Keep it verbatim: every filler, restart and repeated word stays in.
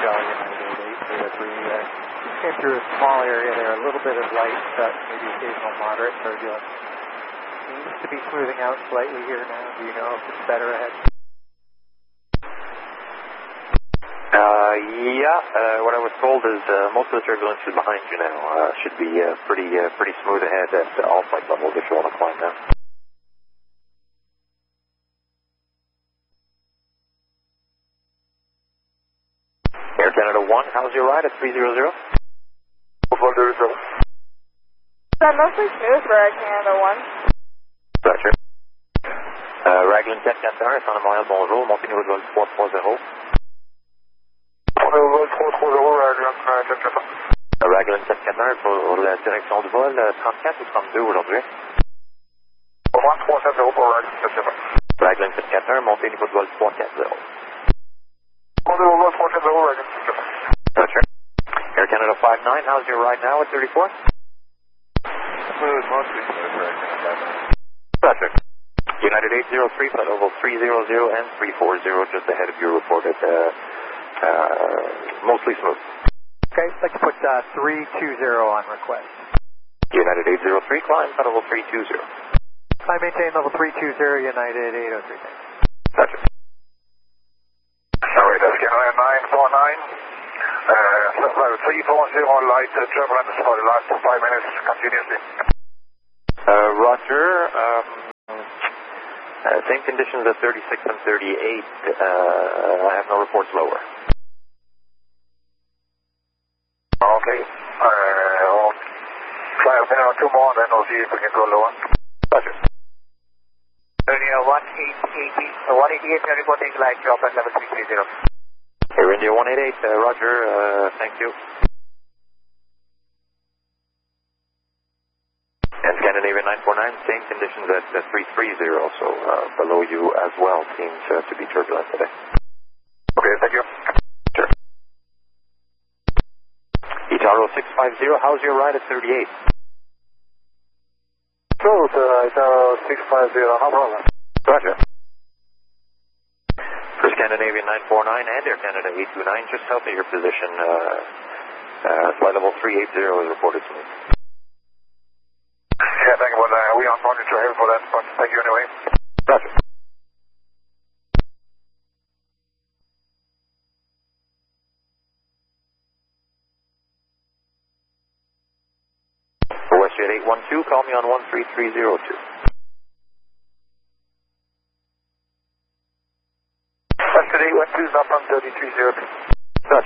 Montreal United eight zero three. Uh, just came through a small area there, a little bit of light, uh, maybe occasional moderate turbulence. Seems to be smoothing out slightly here now. Do you know if it's better ahead? Uh, yeah, uh, what I was told is uh, most of the turbulence is behind you now. Uh, should be uh, pretty uh, pretty smooth ahead at all flight levels if you want to climb now. Air Canada one, how's your ride at three hundred? four zero. That mostly smooth for Air Canada one. Roger. Euh, Raglan quatre quatre un, Centre Montréal, bonjour. Montez niveau de vol trois trois zéro. Vol trois trois zéro, Raglan quatre quatre un. Euh, Raglan quatre quatre un pour la direction du vol, euh, trente-quatre ou trente-deux aujourd'hui? trois trois sept zéro pour Raglan quatre quatre un. Raglan quatre quatre un, montez niveau de vol trois quatre zéro. Montez niveau de vol trois quatre zéro, Raglan quatre quatre un. Roger. Air Canada five nine, how's your ride now at thirty-four? Smooth, mostly smooth for Air Canada five nine. Roger. United eight zero three, flight level three hundred and three forty, just ahead of your reported, uh, uh, mostly smooth. Okay, I'd like to put uh, three two zero on request. United eight zero three, climb, flight level three two zero. I maintain level three two zero, United eight oh three. Roger. Sorry, that's Canada nine four nine. Uh, three four zero light uh, turbulence for the last five minutes continuously. Uh, Roger. Um, uh, same conditions at thirty-six and thirty-eight. Uh, I have no reports lower. Okay. Uh, we'll try a minute or two more, then we'll see if we can go lower. Roger. India one eighty-eight, one eighty-eight, reporting light drop at level three three zero. Air India one eighty-eight, uh, Roger, uh, thank you. And Scandinavia nine four nine, same conditions at uh, three three zero, so uh, below you as well, seems uh, to be turbulent today. Okay, thank you. Sure. Itaro six five zero, how's your ride at thirty-eight? Smooth, uh, Itaro six five zero, no problem. Roger. For Scandinavia nine four nine and Air Canada eight two nine, just south of your position, uh, uh, flight level three eighty is reported to me. Yeah, thank you, but uh, we aren't monitor here for that, but thank you anyway. Roger. For WestJet eight one two, call me on one three three zero two. WestJet eight one two is up on thirty-three zero two.